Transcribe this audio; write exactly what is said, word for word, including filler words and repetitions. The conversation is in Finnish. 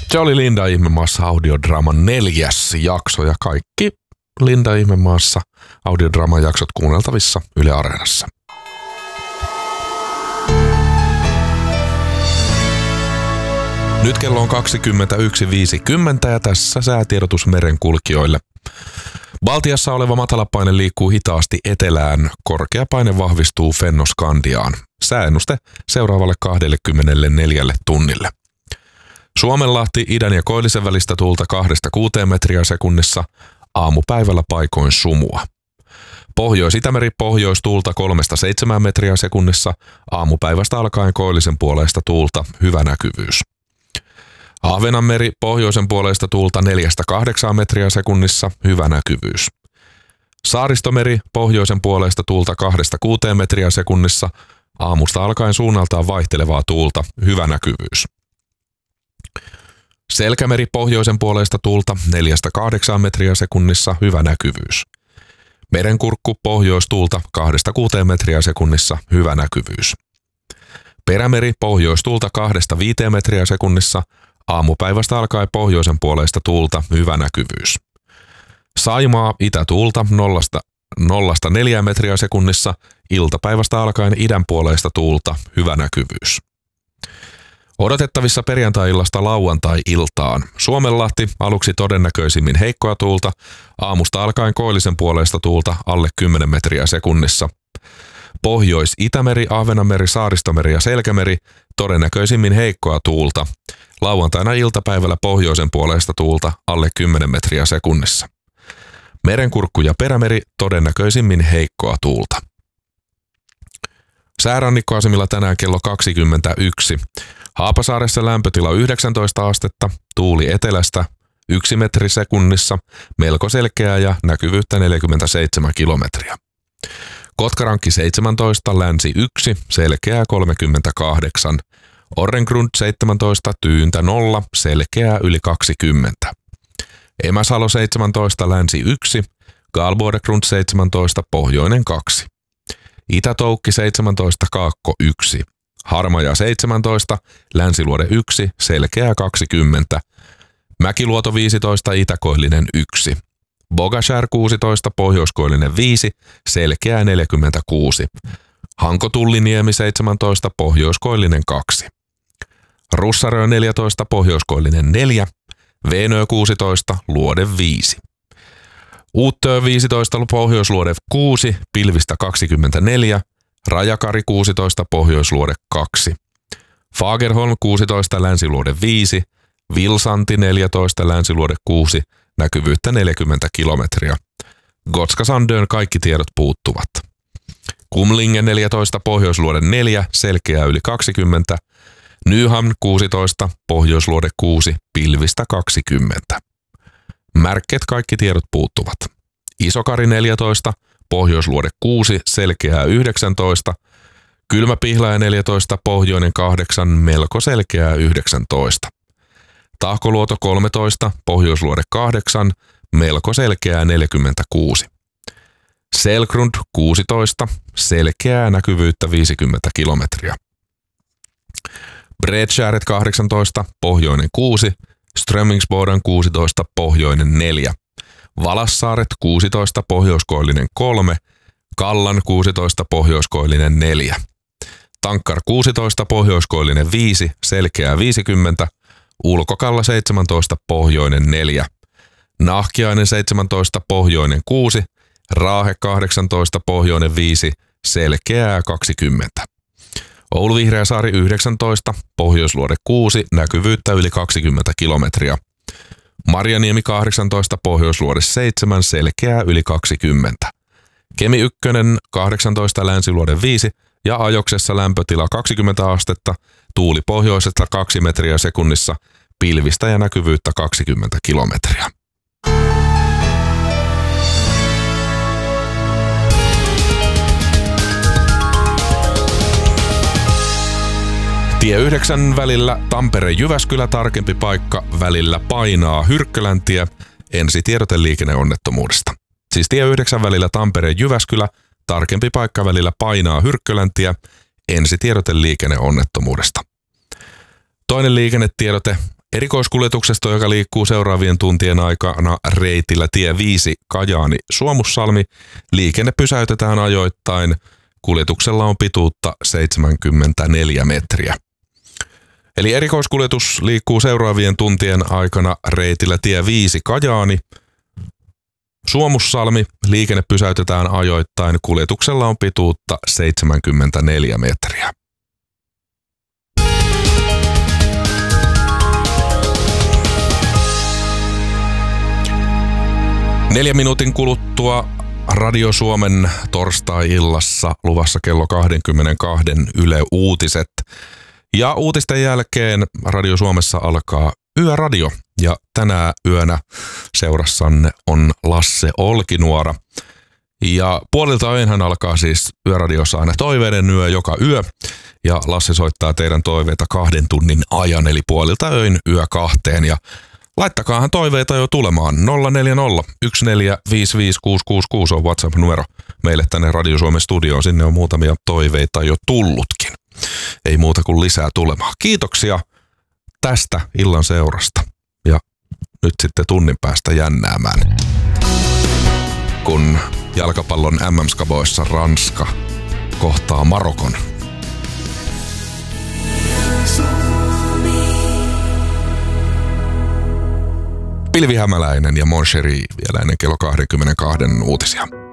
Se oli Linda Ihmemaassa audiodraaman neljäs jakso ja kaikki Linda Ihmemaassa audiodraaman jaksot kuunneltavissa Yle Areenassa. Nyt kello on kaksikymmentäyksi viisikymmentä ja tässä säätiedotus merenkulkijoille. Baltiassa oleva matalapaine liikkuu hitaasti etelään, korkea paine vahvistuu Fennoskandiaan. Sääennuste seuraavalle kaksikymmentäneljä tunnille. Suomenlahti idän ja koillisen välistä tuulta kahdesta kuuteen metriä sekunnissa, aamupäivällä paikoin sumua. Pohjois-Itämeri pohjoistuulta kolmesta seitsemään metriä sekunnissa, aamupäivästä alkaen koillisen puoleista tuulta, hyvä näkyvyys. Ahvenanmeri pohjoisen puoleista tuulta neljästä kahdeksaan metriä sekunnissa, hyvä näkyvyys. Saaristomeri pohjoisen puoleista tuulta kahdesta kuuteen metriä sekunnissa, aamusta alkaen suunnaltaan vaihtelevaa tuulta, hyvä näkyvyys. Selkämeri pohjoisen puoleista tuulta neljästä kahdeksaan metriä sekunnissa, hyvä näkyvyys. Merenkurkku pohjoistuulta kahdesta kuuteen metriä sekunnissa, hyvä näkyvyys. Perämeri pohjoistuulta kahdesta viiteen metriä sekunnissa, aamupäivästä alkaen pohjoisen puoleista tuulta, hyvä näkyvyys. Saimaa itätuulta nollasta, nollasta neljään metriä sekunnissa, iltapäivästä alkaen idän puoleista tuulta, hyvä näkyvyys. Odotettavissa perjantai-illasta lauantai-iltaan. Suomenlahti aluksi todennäköisimmin heikkoa tuulta, aamusta alkaen koillisen puoleista tuulta alle kymmenen metriä sekunnissa. Pohjois-Itämeri, Ahvenanmeri, Saaristomeri ja Selkämeri todennäköisimmin heikkoa tuulta. Lauantaina iltapäivällä pohjoisen puoleista tuulta alle kymmenen metriä sekunnissa. Merenkurkku ja Perämeri todennäköisimmin heikkoa tuulta. Säärannikkoasemilla tänään kello kaksikymmentäyksi. Haapasaaressa lämpötila yhdeksäntoista astetta, tuuli etelästä yksi metri sekunnissa, melko selkeää ja näkyvyyttä neljäkymmentäseitsemän kilometriä. Kotkarankki seitsemäntoista, länsi yksi, selkeää kolmekymmentäkahdeksan. Orrengrund seitsemäntoista, tyyntä nolla, selkeää yli kaksikymmentä. Emäsalo seitsemäntoista, länsi yksi, Galborgrund seitsemäntoista, pohjoinen kaksi. Itätoukki seitsemäntoista, kaakko yksi. Harmaja seitsemäntoista, länsiluode yksi, selkeää kaksikymmentä. Mäkiluoto viisitoista, itäkoillinen yksi. Bogashär kuusitoista, pohjoiskoillinen viisi, selkeää neljäkymmentäkuusi. Hanko-Tulliniemi seitsemäntoista, pohjoiskoillinen kaksi. Russarö neljätoista, pohjoiskoillinen neljä. Veenö kuusitoista, luode viisi. Uuttöö viisitoista, pohjoisluode kuusi, pilvistä kaksikymmentäneljä. Rajakari kuusitoista, pohjoisluode kaksi. Fagerholm kuusitoista, länsiluode viisi. Vilsanti neljätoista, länsiluode kuusi, näkyvyyttä neljäkymmentä kilometriä. Gotska Sandön kaikki tiedot puuttuvat. Kumlinge neljätoista, pohjoisluode neljä, selkeää yli kaksikymmentä. Nyhamn kuusitoista, pohjoisluode kuusi, pilvistä kaksikymmentä. Märket kaikki tiedot puuttuvat. Isokari neljätoista, pohjoisluode kuusi, selkeää yhdeksäntoista. Kylmäpihlaja neljätoista, pohjoinen kahdeksan, melko selkeää yhdeksäntoista. Tahkoluoto kolmetoista, pohjoisluode kahdeksan, melko selkeää neljäkymmentäkuusi. Selgrund kuusitoista, selkeää näkyvyyttä viisikymmentä kilometriä. Bredskäret kahdeksantoista, pohjoinen kuusi, Strömingsboden kuusitoista, pohjoinen neljä. Valassaaret kuusitoista, pohjoiskoillinen kolme, Kallan kuusitoista, pohjoiskoillinen neljä. Tankkar kuusitoista, pohjoiskoillinen viisi, selkeää viisikymmentä, Ulkokalla seitsemäntoista, pohjoinen neljä. Nahkiainen seitsemäntoista, pohjoinen kuusi, Raahe kahdeksantoista, pohjoinen viisi, selkeää kaksikymmentä. Oulu Vihreäsaari yhdeksäntoista, pohjoisluode kuusi, näkyvyyttä yli kaksikymmentä kilometriä. Marjaniemi kahdeksantoista, pohjoisluode seitsemän, selkeää yli kaksikymmentä. Kemi yksi kahdeksantoista, länsiluode viisi ja Ajoksessa lämpötila kaksikymmentä astetta, tuuli pohjoisesta kaksi metriä sekunnissa, pilvistä ja näkyvyyttä kaksikymmentä kilometriä. Tie yhdeksän välillä Tampere-Jyväskylä, tarkempi paikka välillä painaa Hyrkköläntie, ensitiedote liikenneonnettomuudesta. Siis tie yhdeksän välillä Tampere-Jyväskylä, tarkempi paikka välillä painaa Hyrkköläntie, ensitiedote liikenneonnettomuudesta. Toinen liikennetiedote, Erikoiskuljetuksesta, joka liikkuu seuraavien tuntien aikana reitillä tie viisi Kajaani-Suomussalmi, liikenne pysäytetään ajoittain. Kuljetuksella on pituutta seitsemänkymmentäneljä metriä. Eli erikoiskuljetus liikkuu seuraavien tuntien aikana reitillä tie viisi Kajaani. Suomussalmi, liikenne pysäytetään ajoittain. Kuljetuksella on pituutta seitsemänkymmentäneljä metriä. Neljän minuutin kuluttua Radio Suomen torstai-illassa luvassa kello kaksikymmentäkaksi Yle Uutiset. Ja uutisten jälkeen Radio Suomessa alkaa Yöradio. Ja tänä yönä seurassanne on Lasse Olkinuora. Ja puolilta öinhän alkaa siis Yöradiossa aina toiveiden yö joka yö. Ja Lasse soittaa teidän toiveita kahden tunnin ajan, eli puolilta öin yö kahteen. Ja laittakaahan toiveita jo tulemaan. nolla neljä nolla yksi neljä viisi viisi kuusi kuusi kuusi on WhatsApp-numero meille tänne Radio Suomen studioon. Sinne on muutamia toiveita jo tullutkin. Ei muuta kuin lisää tulemaan. Kiitoksia tästä illan seurasta. Ja nyt sitten tunnin päästä jännäämään, kun jalkapallon M M-skaboissa Ranska kohtaa Marokon. Pilvi Hämäläinen ja Mon Chéri vielä ennen kello kaksikymmentäkaksi uutisia.